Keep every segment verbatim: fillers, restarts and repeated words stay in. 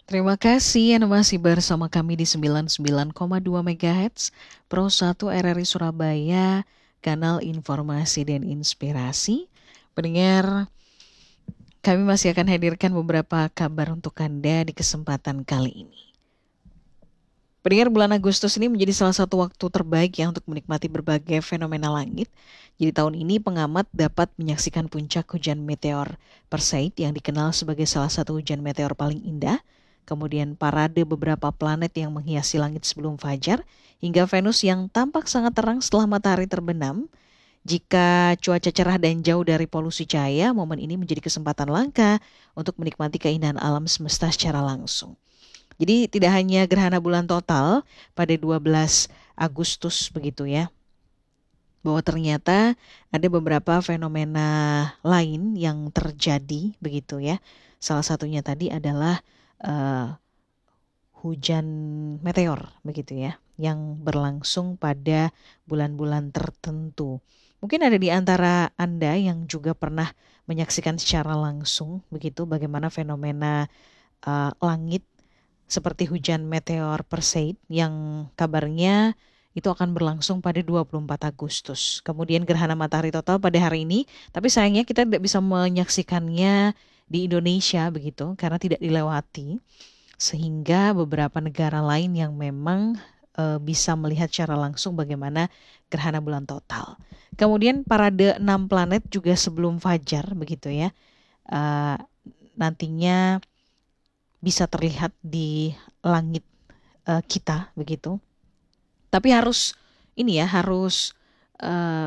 Terima kasih Anda masih bersama kami di sembilan puluh sembilan koma dua megahertz Pro satu R R I Surabaya, kanal informasi dan inspirasi. Pendengar, kami masih akan hadirkan beberapa kabar untuk Anda di kesempatan kali ini. Pendengar, bulan Agustus ini menjadi salah satu waktu terbaik ya untuk menikmati berbagai fenomena langit. Jadi tahun ini pengamat dapat menyaksikan puncak hujan meteor Perseid yang dikenal sebagai salah satu hujan meteor paling indah. Kemudian parade beberapa planet yang menghiasi langit sebelum fajar, hingga Venus yang tampak sangat terang setelah matahari terbenam. Jika cuaca cerah dan jauh dari polusi cahaya, momen ini menjadi kesempatan langka untuk menikmati keindahan alam semesta secara langsung. Jadi tidak hanya gerhana bulan total pada dua belas Agustus begitu ya, bahwa ternyata ada beberapa fenomena lain yang terjadi begitu ya. Salah satunya tadi adalah uh, hujan meteor begitu ya, yang berlangsung pada bulan-bulan tertentu. Mungkin ada di antara Anda yang juga pernah menyaksikan secara langsung begitu bagaimana fenomena uh, langit seperti hujan meteor Perseid yang kabarnya itu akan berlangsung pada dua puluh empat Agustus. Kemudian gerhana matahari total pada hari ini, tapi sayangnya kita tidak bisa menyaksikannya di Indonesia begitu karena tidak dilewati, sehingga beberapa negara lain yang memang e, bisa melihat secara langsung bagaimana gerhana bulan total. Kemudian parade enam planet juga sebelum fajar begitu ya. E, nantinya bisa terlihat di langit uh, kita begitu. Tapi harus ini ya, harus uh,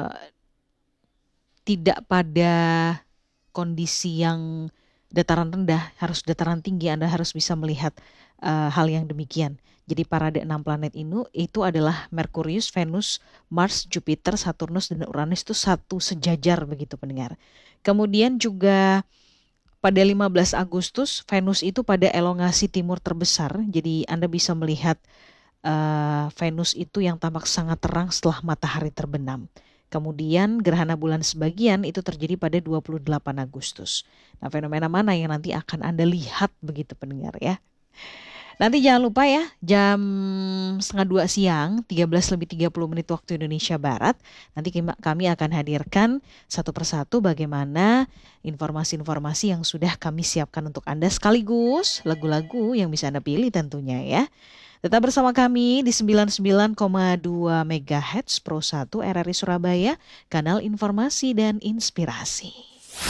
tidak pada kondisi yang dataran rendah, harus dataran tinggi. Anda harus bisa melihat uh, hal yang demikian. Jadi parade enam planet ini itu adalah Merkurius, Venus, Mars, Jupiter, Saturnus, dan Uranus itu satu sejajar begitu pendengar. Kemudian juga pada lima belas Agustus, Venus itu pada elongasi timur terbesar. Jadi Anda bisa melihat uh, Venus itu yang tampak sangat terang setelah matahari terbenam. Kemudian gerhana bulan sebagian itu terjadi pada dua puluh delapan Agustus. Nah, fenomena mana yang nanti akan Anda lihat begitu pendengar ya? Nanti jangan lupa ya, jam setengah dua siang, tiga belas lebih tiga puluh menit waktu Indonesia Barat, nanti kami akan hadirkan satu persatu bagaimana informasi-informasi yang sudah kami siapkan untuk Anda, sekaligus lagu-lagu yang bisa Anda pilih tentunya ya. Tetap bersama kami di sembilan puluh sembilan koma dua megahertz Pro satu R R I Surabaya, kanal informasi dan inspirasi.